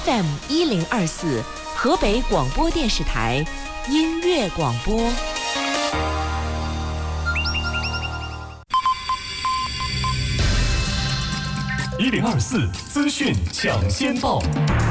FM1024，河北广播电视台音乐广播。 1024资讯抢先报。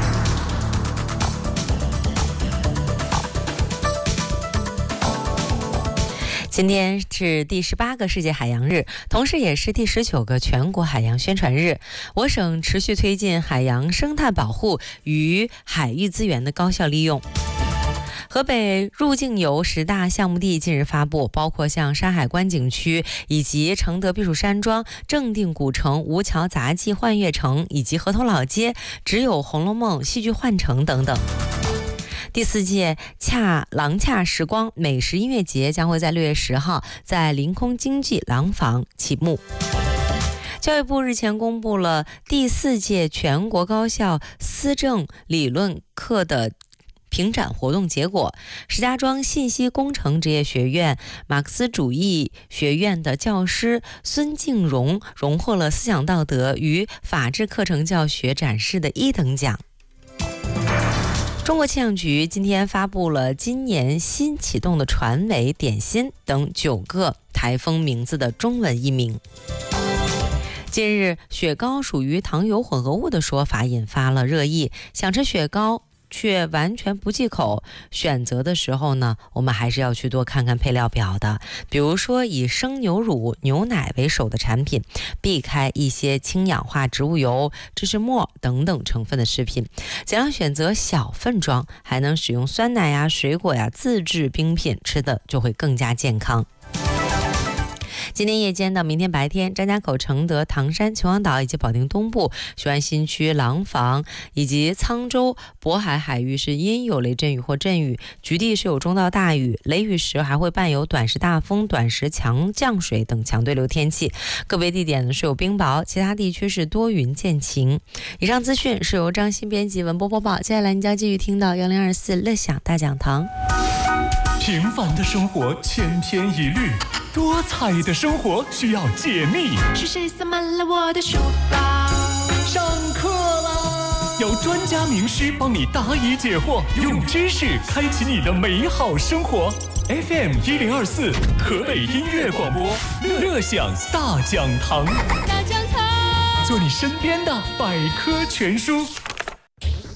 今天是第18个世界海洋日，同时也是第19个全国海洋宣传日。我省持续推进海洋生态保护与海域资源的高效利用。河北入境游10大项目地近日发布，包括像山海关景区以及承德避暑山庄、正定古城、吴桥杂技幻乐城以及河头老街、只有红楼梦戏剧幻城等等。第4届廊恰时光美食音乐节将会在6月10号在临空经济廊坊启幕。教育部日前公布了第4届全国高校思政理论课的评展活动结果，石家庄信息工程职业学院马克思主义学院的教师孙敬荣荣获了思想道德与法治课程教学展示的1等奖。中国气象局今天发布了今年新启动的船尾、点心等9个台风名字的中文译名。近日，雪糕属于糖油混合物的说法引发了热议，想吃雪糕却完全不忌口，选择的时候呢，我们还是要去多看看配料表的。比如说以生牛乳、牛奶为首的产品，避开一些氢氧化植物油、芝士末等等成分的食品，尽量选择小份装，还能使用酸奶呀、水果呀、自制冰品，吃的就会更加健康。今天夜间到明天白天，张家口、承德、唐山、秦皇岛以及保定东部、雄安新区、廊坊以及沧州、渤海海域是阴有雷阵雨或阵雨，局地是有中到大雨，雷雨时还会伴有短时大风、短时强降水等强对流天气，个别地点呢是有冰雹，其他地区是多云见晴。以上资讯是由张欣编辑文播播报，接下来你将继续听到1024乐享大讲堂。 平凡的生活千篇一律，多彩的生活需要解密。 是谁塞满了我的书包？ 上课啦！有专家名师帮你答疑解惑，用知识开启你的美好生活。FM1024河北音乐广播，乐享大讲堂， 大讲堂， 做你身边的百科全书。